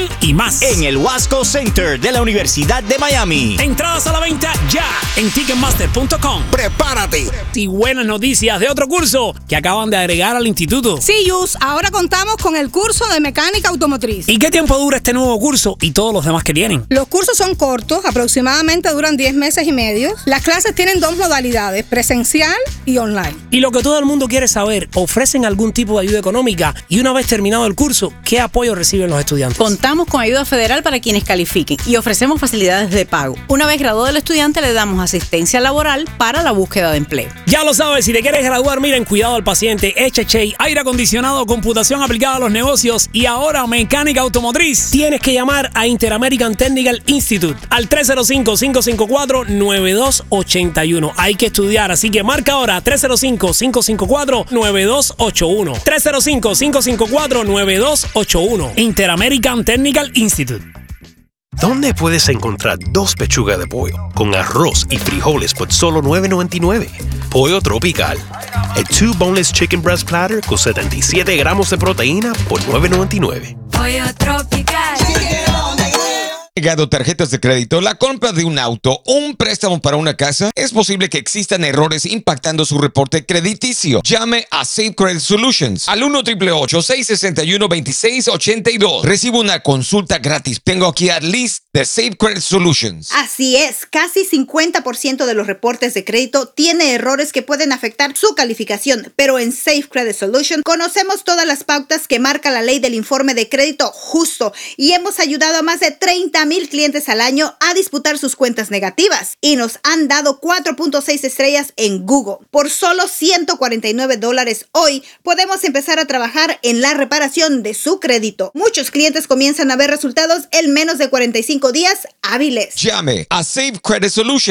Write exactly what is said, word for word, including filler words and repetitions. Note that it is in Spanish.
Apple y más. En el Wasco Center de la Universidad de Miami. Entradas a la venta ya en ticketmaster punto com. ¡Prepárate! Y buenas noticias de otro curso que acaban de agregar al instituto. Sí, Yus, ahora contamos con el curso de mecánica automotriz. ¿Y qué tiempo dura este nuevo curso y todos los demás que tienen? Los cursos son cortos, aproximadamente duran diez meses y medio. Las clases tienen dos modalidades, presencial y online. Y lo que todo el mundo quiere saber, ¿ofrecen algún tipo de ayuda económica? Y una vez terminado el curso, ¿qué apoyo reciben los estudiantes? Contamos con ayuda federal para quienes califiquen y ofrecemos facilidades de pago. Una vez graduado el estudiante, le damos asistencia laboral para la búsqueda de empleo. Ya lo sabes, si te quieres graduar, miren, cuidado al paciente, H H A, aire acondicionado, computación aplicada a los negocios y ahora mecánica automotriz. Tienes que llamar a Interamerican Technical Institute al tres cero cinco, cinco cinco cuatro, nueve dos ocho uno. Hay que estudiar, así que marca ahora tres cero cinco, cinco cinco cuatro, nueve dos ocho uno. tres cero cinco, cinco cinco cuatro, nueve dos ocho uno. Interamerican Technical Institute. ¿Dónde puedes encontrar dos pechugas de pollo con arroz y frijoles por solo nueve noventa y nueve? Pollo Tropical. El two boneless chicken breast platter con setenta y siete gramos de proteína por nueve noventa y nueve. Pollo Tropical. Llegado tarjetas de crédito, la compra de un auto o un préstamo para una casa, es posible que existan errores impactando su reporte crediticio. Llame a Safe Credit Solutions al uno, ocho ocho ocho, seis seis uno, dos seis ocho dos. Recibo una consulta gratis. Tengo aquí a Liz de Safe Credit Solutions. Así es, casi cincuenta por ciento de los reportes de crédito tiene errores que pueden afectar su calificación, pero en Safe Credit Solutions conocemos todas las pautas que marca la ley del informe de crédito justo y hemos ayudado a más de treinta mil clientes al año a disputar sus cuentas negativas y nos han dado cuatro punto seis estrellas en Google. Por solo ciento cuarenta y nueve dólares hoy podemos empezar a trabajar en la reparación de su crédito. Muchos clientes comienzan a ver resultados en menos de cuarenta y cinco días hábiles. Llame a Safe Credit Solutions